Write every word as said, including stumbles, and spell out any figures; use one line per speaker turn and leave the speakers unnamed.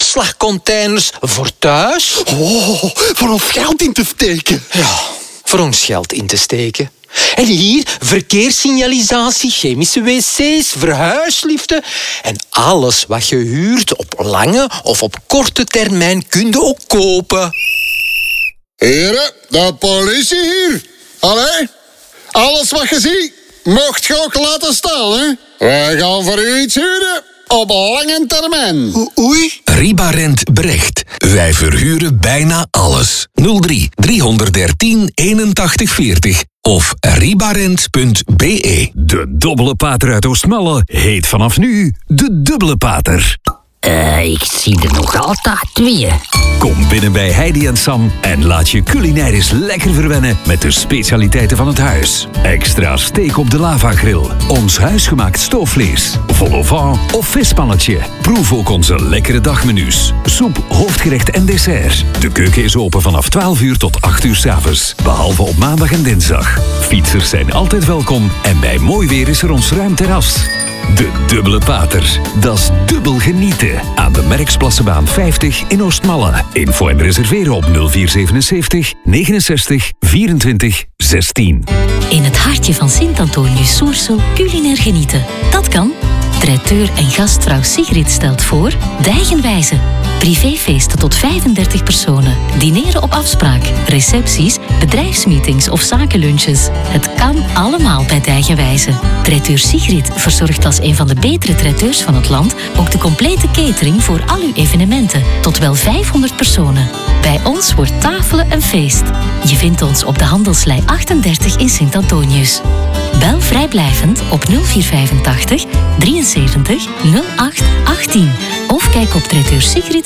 opslagcontainers voor thuis.
Oh, voor ons geld in te steken.
Ja, voor ons geld in te steken. En hier verkeerssignalisatie, chemische wc's, verhuisliften en alles wat je huurt op lange of op korte termijn kun je ook kopen.
Heren, de politie hier. Allee, alles wat je ziet, mocht je ook laten staan, hè. Wij gaan voor u iets huren op lange termijn.
O- oei.
Ribarent Brecht. Wij verhuren bijna alles. nul drie driehonderdertien eenentachtig veertig of ribarent punt be.
De dubbele pater uit Oostmalle heet vanaf nu de Dubbele Pater.
Eh, ik zie er nog altijd twee.
Kom binnen bij Heidi en Sam en laat je culinairisch lekker verwennen met de specialiteiten van het huis. Extra steak op de lavagrill, ons huisgemaakt stoofvlees, vol au vent of vispannetje. Proef ook onze lekkere dagmenu's. Soep, hoofdgerecht en dessert. De keuken is open vanaf twaalf uur tot acht uur 's avonds, behalve op maandag en dinsdag. Fietsers zijn altijd welkom en bij mooi weer is er ons ruim terras. De Dubbele Pater. Dat is dubbel genieten. Aan de Merksplassenbaan vijftig in Oostmalle. Info en reserveren op nul vier zevenenzeventig negenenzestig vierentwintig zestien.
In het hartje van Sint-Antonius-Soersel culinair genieten. Dat kan. Traiteur en gastvrouw Sigrid stelt voor Dijgenwijze. Privéfeesten tot vijfendertig personen. Dineren op afspraak. Recepties, bedrijfsmeetings of zakenlunches. Het kan allemaal bij Dijgenwijze. Traiteur Sigrid verzorgt als een van de betere traiteurs van het land ook de complete catering voor al uw evenementen. Tot wel vijfhonderd personen. Bij ons wordt tafelen een feest. Je vindt ons op de Handelslei achtendertig in Sint-Antonius. Bel vrijblijvend op nul vier vijfentachtig drieënzeventig nul acht achttien of kijk op traiteursigrid